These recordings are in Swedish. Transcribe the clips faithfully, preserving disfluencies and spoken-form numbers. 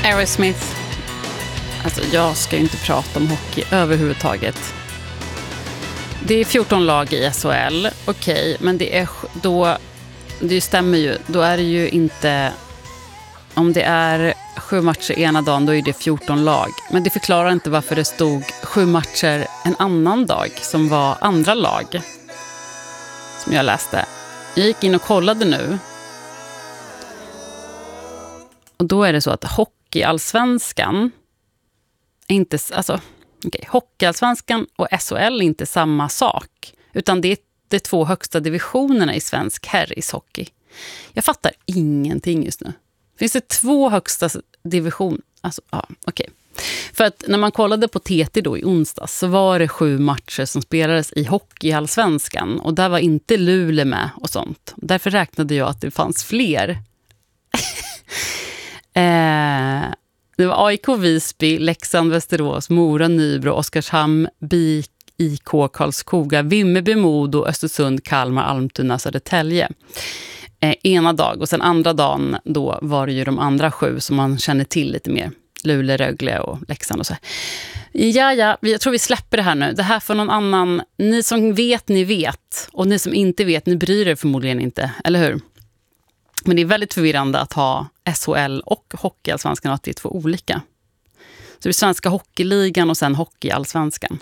Aerosmith. Alltså jag ska ju inte prata om hockey överhuvudtaget. Det är fjorton lag i S H L. Okej, okay, men det är då det stämmer ju. Då är det ju inte, om det är sju matcher ena dagen, då är det fjorton lag. Men det förklarar inte varför det stod sju matcher en annan dag som var andra lag. Som jag läste. Jag gick in och kollade nu. Och då är det så att hockeyallsvenskan är inte, alltså, okay, hockeyallsvenskan och S H L är inte samma sak. Utan det är de två högsta divisionerna i svensk herrishockey. Jag fattar ingenting just nu. Finns det två högsta division? Alltså, ja, okej. Okay. För att när man kollade på T T då i onsdags så var det sju matcher som spelades i hockeyallsvenskan. Och där var inte Luleå med och sånt. Därför räknade jag att det fanns fler. eh, det var A I K Visby, Leksand, Västerås, Mora, Nybro, Oskarshamn, BIK, I K, Karlskoga, Vimmerby, Modo, Östersund, Kalmar, Almtuna, Södertälje. Eh, ena dag och sen andra dagen då var det ju de andra sju som man känner till lite mer. Luleå, Rögle och Leksand och så här. Ja, ja, jag tror vi släpper det här nu. Det här för någon annan. Ni som vet, ni vet. Och ni som inte vet, ni bryr er förmodligen inte. Eller hur? Men det är väldigt förvirrande att ha S H L och hockeyallsvenskan och att det är två olika. Så det är svenska hockeyligan och sen hockeyallsvenskan.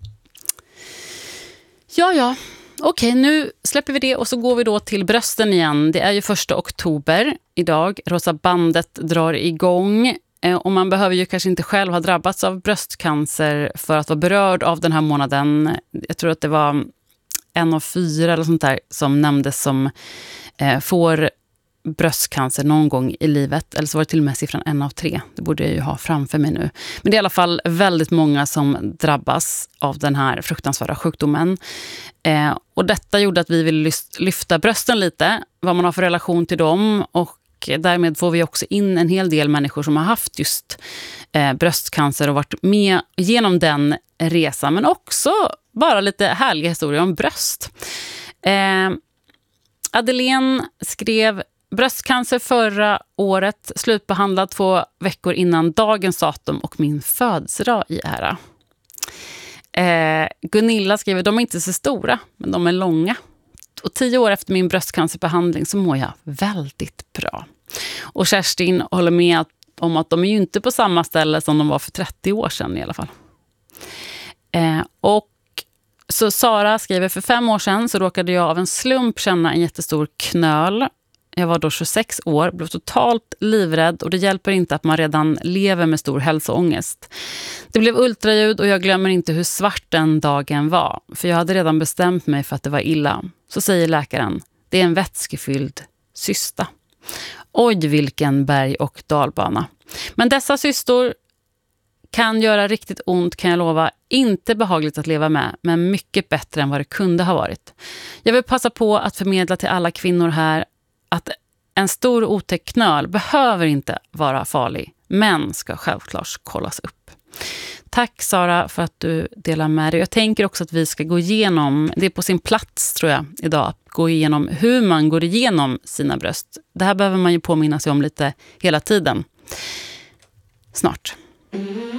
Ja, ja. Okej, nu släpper vi det och så går vi då till brösten igen. Det är ju första oktober idag. Rosa bandet drar igång. Och man behöver ju kanske inte själv ha drabbats av bröstcancer för att vara berörd av den här månaden. Jag tror att det var en av fyra eller sånt där som nämndes som eh, får bröstcancer någon gång i livet. Eller så var det till och med siffran en av tre. Det borde jag ju ha framför mig nu. Men det är i alla fall väldigt många som drabbas av den här fruktansvärda sjukdomen. Eh, och detta gjorde att vi vill lyfta brösten lite. Vad man har för relation till dem. Och därmed får vi också in en hel del människor som har haft just eh, bröstcancer och varit med genom den resan. Men också bara lite härliga historier om bröst. Eh, Adeline skrev: bröstcancer förra året, slutbehandlad två veckor innan dagens datum och min födelsedag i ära. Eh, Gunilla skriver: de är inte så stora, men de är långa. Och tio år efter min bröstcancerbehandling så mår jag väldigt bra. Och Kerstin håller med om att de är ju inte på samma ställe som de var för trettio år sedan i alla fall. Eh, och så Sara skriver: för fem år sedan så råkade jag av en slump känna en jättestor knöl. Jag var då tjugosex år, blev totalt livrädd och det hjälper inte att man redan lever med stor hälsoångest. Det blev ultraljud och jag glömmer inte hur svart den dagen var. För jag hade redan bestämt mig för att det var illa. Så säger läkaren: det är en vätskefylld cysta. Oj, vilken berg- och dalbana. Men dessa cystor kan göra riktigt ont, kan jag lova. Inte behagligt att leva med, men mycket bättre än vad det kunde ha varit. Jag vill passa på att förmedla till alla kvinnor här att en stor otäck knöl behöver inte vara farlig, men ska självklart kollas upp. Tack Sara för att du delar med dig. Jag tänker också att vi ska gå igenom, det är på sin plats tror jag idag, att gå igenom hur man går igenom sina bröst. Det här behöver man ju påminna sig om lite hela tiden. Snart.